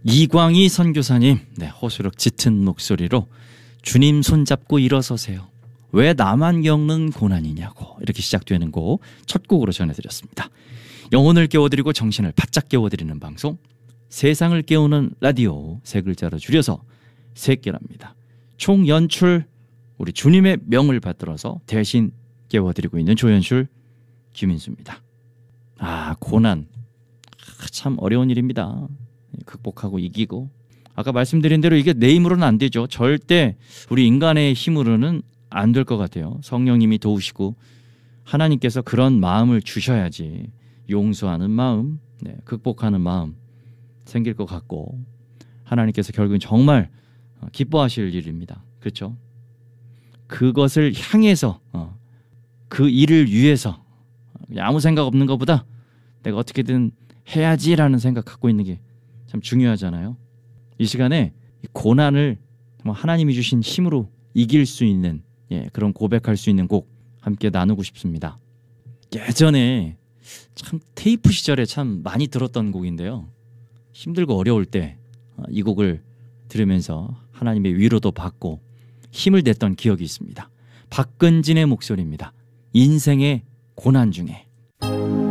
이광희 선교사님, 네, 호소력 짙은 목소리로 주님 손잡고 일어서세요. 왜 나만 겪는 고난이냐고 이렇게 시작되는 곡 첫 곡으로 전해드렸습니다. 영혼을 깨워드리고 정신을 바짝 깨워드리는 방송, 세상을 깨우는 라디오, 세 글자로 줄여서 세끼랍니다. 총 연출 우리 주님의 명을 받들어서 대신 깨워드리고 있는 조연출 김인수입니다. 고난 참 어려운 일입니다. 극복하고 이기고, 아까 말씀드린 대로 이게 내 힘으로는 안 되죠. 절대 우리 인간의 힘으로는 안 될 것 같아요. 성령님이 도우시고 하나님께서 그런 마음을 주셔야지 용서하는 마음, 네, 극복하는 마음 생길 것 같고, 하나님께서 결국은 정말 기뻐하실 일입니다. 그렇죠? 그것을 향해서 그 일을 위해서 아무 생각 없는 것보다 내가 어떻게든 해야지라는 생각 갖고 있는 게 참 중요하잖아요. 이 시간에 고난을 하나님이 주신 힘으로 이길 수 있는, 그런 고백할 수 있는 곡 함께 나누고 싶습니다. 예전에 참 테이프 시절에 참 많이 들었던 곡인데요. 힘들고 어려울 때 이 곡을 들으면서 하나님의 위로도 받고 힘을 냈던 기억이 있습니다. 박근진의 목소리입니다. 인생의 고난 중에.